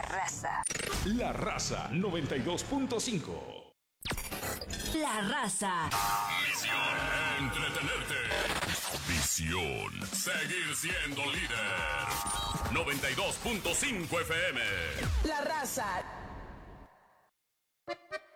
raza. La Raza 92.5. La raza. Misión: entretenerte. Visión: seguir siendo líder. 92.5 FM. La raza.